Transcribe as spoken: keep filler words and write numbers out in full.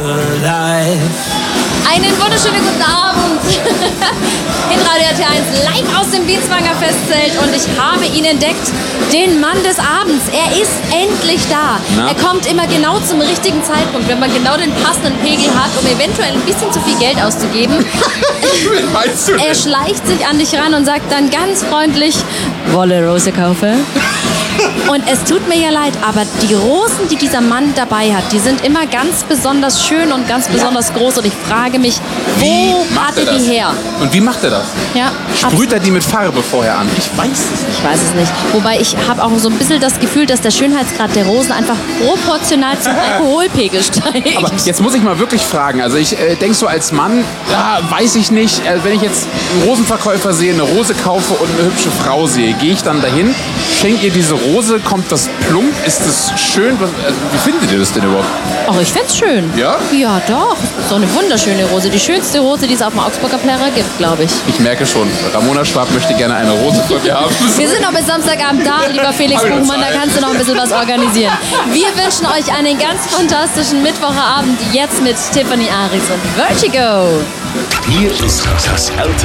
Einen wunderschönen guten Abend. In Radio R T eins live aus dem Bienzwanger Festzelt und ich habe ihn entdeckt, den Mann des Abends. Er ist endlich da. Na? Er kommt immer genau zum richtigen Zeitpunkt, wenn man genau den passenden Pegel hat, um eventuell ein bisschen zu viel Geld auszugeben. Wie meinst du Er denn? schleicht sich an dich ran und sagt dann ganz freundlich, Wolle Rose kaufe. Und es tut mir ja leid, aber die Rosen, die dieser Mann dabei hat, die sind immer ganz besonders schön und ganz besonders groß. Und ich frage mich, Wie wo macht hat er er die das? her? Und wie macht er das? Ja, Sprüht er die mit Farbe vorher an? Ich weiß es nicht. ich weiß es nicht. Wobei ich habe auch so ein bisschen das Gefühl, dass der Schönheitsgrad der Rosen einfach proportional zum Alkoholpegel steigt. Aber jetzt muss ich mal wirklich fragen. Also ich äh, denke so als Mann, ja, weiß ich nicht, äh, wenn ich jetzt einen Rosenverkäufer sehe, eine Rose kaufe und eine hübsche Frau sehe, gehe ich dann dahin, schenke ihr diese Rose, kommt das plump, ist das schön? Was, also, wie findet ihr das denn überhaupt? Ach, ich find's schön. Ja? Ja, doch. So eine wunderschöne Rose. Die schönste Rose, die es auf dem Augsburger Plärrer gibt, glaube ich. Ich merke schon, Ramona Schwab möchte gerne eine Rose von mir haben. Wir sind noch bis Samstagabend da, lieber Felix Hab ich noch Buchmann, da Zeit? kannst du noch ein bisschen was organisieren. Wir wünschen euch einen ganz fantastischen Mittwochabend jetzt mit Tiffany Aris und Vertigo. Hier ist das L